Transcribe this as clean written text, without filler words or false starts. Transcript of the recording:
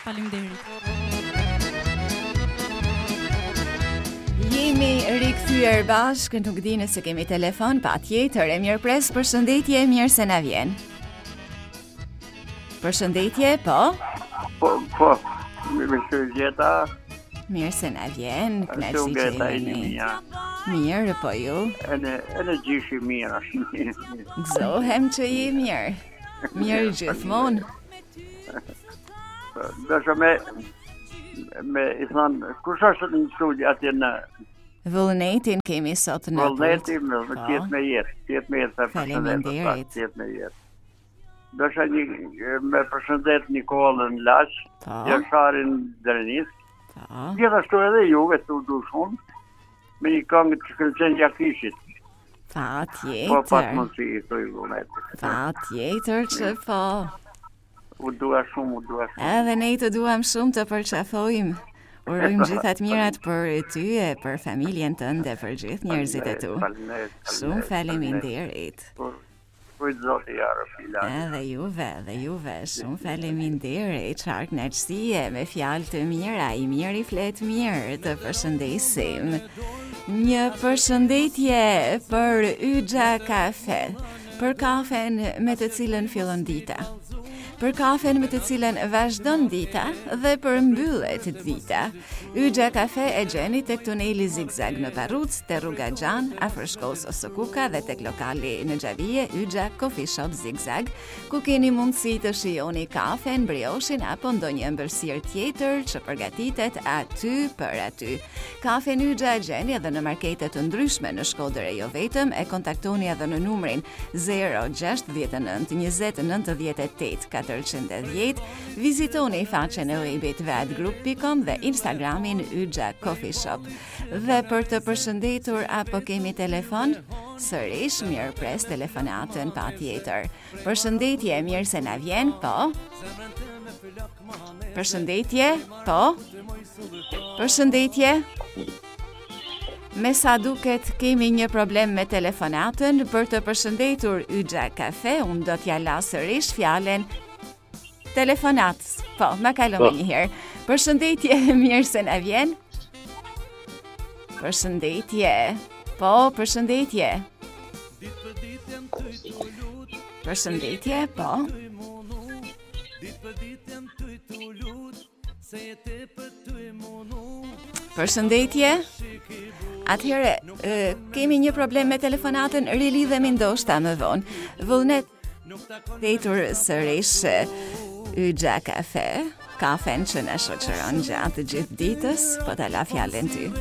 Faleminderit. Jemi rikthyer bashkë, nuk di nëse kemi telefon, patjetër. E mirëpres, përshëndetje, mirë se na vjen. Përshëndetje, po? Po, mirë Mirë se na vjen, kënaqësi që jeni. Mirë, po ju? Edhe gjishi mirë është. Gëzohem që je mirë. Mirë gjithmonë. Dëshë me i thonë, kush është në studi atje në Vullnetin kemi sot në Vullneti, tjetë me jetë. Faleminderit. Tjetë me jetë. Dëshë me përshëndet Nikolën Laç, Jasharin Drenis. Gjithashtu edhe juve të du shumë, me një këngë të shkëllqen jakishit. Patjetër. Po pat mundësi i të i vullneti. Patjetër që po. U dua shumë. Edhe ne të duam shumë të përqafojmë. Urojmë gjithat mirat për ty e për familjen tënde, për gjithë njerëzit e tu. Shumë faleminderit. Kujt zoti jarë fila. Edhe juve, shumë faleminderit. Çfarë kënaqësie me fjalë të mira, i miri flet mirë, të përshëndesim. Një përshëndetje për Yxha Kafe, për kafen me të cilën fillon dita. Për kafen me të cilën vazhdon dita dhe për mbyllet dita. Yxha Kafe e gjeni tek tuneli Zigzag në Parruc, te rruga Xhan, afër shkollës Osokuka dhe tek lokali në Xhavije Yxha Coffee Shop Zigzag, ku keni mundësi të shijoni kafen, brioshin apo ndonjë ëmbëlsirë tjetër që përgatitet aty për aty. Kafen Yxha e gjeni edhe në markete të ndryshme në Shkodër e jo vetëm, e kontaktoni edhe në numrin 069 20 98 410, vizitoni faqen e webit vadgroup.com dhe Instagramin Yxha Coffee Shop. Dhe për të përshëndetur apo kemi telefon, sërish mirëpres telefonatën patjetër. Përshëndetje, mirë se na vjen, po? Përshëndetje, po? Përshëndetje? Me sa duket kemi një problem me telefonatën. Për të përshëndetur Yxha Kafe, unë do t'ja la sërish fjalen telefonatës. Po, ma kalome një herë. Përshëndetje, mirë se na vjen. Përshëndetje. Po, përshëndetje. Përshëndetje, po. Përshëndetje. Atëherë, kemi një problem me telefonatën, rilidhemi ndoshta më vonë. Vullnet detur sërish Yxha Kafe, kafen që na shoqëron gjatë gjithë ditës, po ta la fjalën ty.